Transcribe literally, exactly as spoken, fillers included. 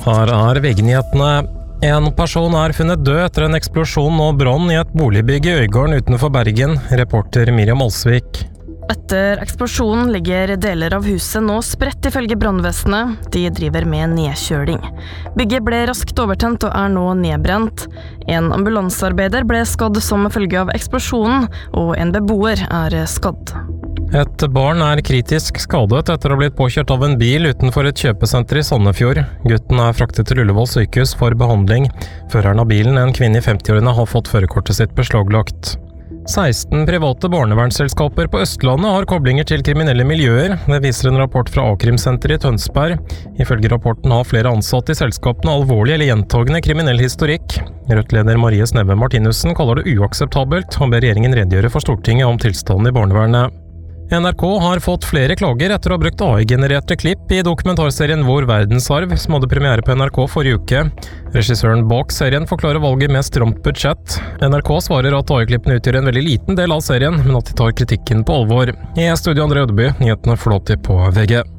Her er V G-nyhetene. En person er funnet død etter en eksplosjon og brann i et boligbygg i Øygården utenfor Bergen, reporter Miriam Olsvik. Etter eksplosjonen ligger deler av huset nå spredt ifølge brannvesenet. De driver med nedkjøling. Bygget ble raskt overtent og er nå nedbrent. En ambulansearbeider ble skadd som følge av eksplosjonen, og en beboer er skadd. Et barn er kritisk skadet etter å ha blitt påkjørt av en bil utenfor et kjøpesenter i Sandefjord. Gutten er fraktet til Ullevål sykehus for behandling. Føreren av bilen, en kvinne i femtiårene, har fått førerkortet sitt beslaglagt. seksten private barnevernsselskaper på Østlandet har koblinger til kriminelle miljøer. Det viser en rapport fra A-krimsenteret i Tønsberg. Ifølge rapporten har flere ansatte i selskapene alvorlig eller gjentagende kriminell historikk. Rødt-leder Marie Sneve Martinussen kaller det uakseptabelt og ber regjeringen redegjøre for Stortinget om tilstanden i barnevernet. N R K har fått flere klager etter å ha brukt A I-genererte klipp i dokumentarserien Vår verdensarv, som hadde premiere på N R K forrige uke. Regissøren bak serien forklarer valget med stramt budsjett. N R K svarer at A I-klippene utgjør en veldig liten del av serien, men at de tar kritikken på alvor. I studio André Ødeby, nyhetene flåter på V G.